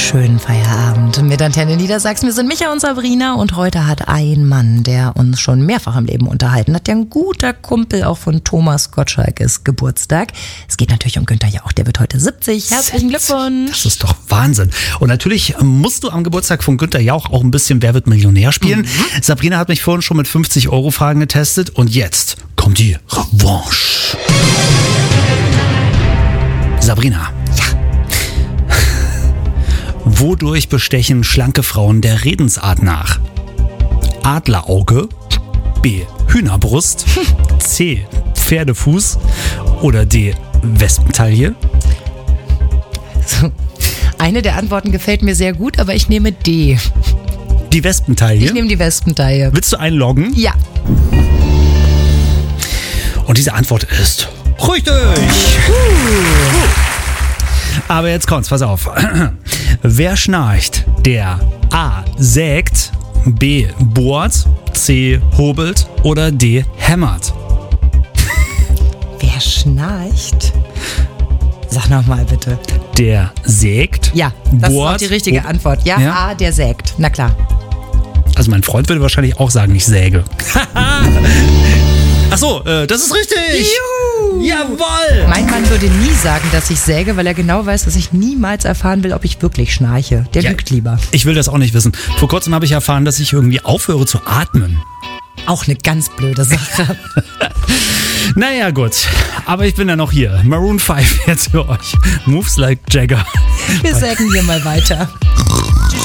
Schönen Feierabend mit Antenne Niedersachsen. Wir sind Micha und Sabrina und heute hat ein Mann, der uns schon mehrfach im Leben unterhalten hat, der ein guter Kumpel auch von Thomas Gottschalk ist, Geburtstag. Es geht natürlich um Günther Jauch, der wird heute 70. Herzlichen Glückwunsch. Das ist doch Wahnsinn. Und natürlich musst du am Geburtstag von Günther Jauch auch ein bisschen Wer wird Millionär spielen. Sabrina hat mich vorhin schon mit 50-Euro-Fragen getestet und jetzt kommt die Revanche. Sabrina. Wodurch bestechen schlanke Frauen der Redensart nach? Adlerauge, B. Hühnerbrust, C. Pferdefuß oder D. Wespentaille? So, eine der Antworten gefällt mir sehr gut, aber ich nehme D. Die Wespentaille? Ich nehme die Wespentaille. Willst du einloggen? Ja. Und diese Antwort ist richtig. Aber jetzt kommt's, pass auf. Wer schnarcht, der A. sägt, B. bohrt, C. hobelt oder D. hämmert? Wer schnarcht? Sag nochmal bitte. Der sägt, Ja, das bohrt, ist auch die richtige Antwort. Ja, Ja? A, der sägt. Na klar. Also mein Freund würde wahrscheinlich auch sagen, ich säge. Ach so, das ist richtig. Juhu! Jawohl. Mein Mann würde nie sagen, dass ich säge, weil er genau weiß, dass ich niemals erfahren will, ob ich wirklich schnarche. Der Ja. lügt lieber. Ich will das auch nicht wissen. Vor kurzem habe ich erfahren, dass ich irgendwie aufhöre zu atmen. Auch eine ganz blöde Sache. Naja, gut. Aber ich bin ja noch hier. Maroon 5 jetzt für euch. Moves like Jagger. Wir sägen hier mal weiter.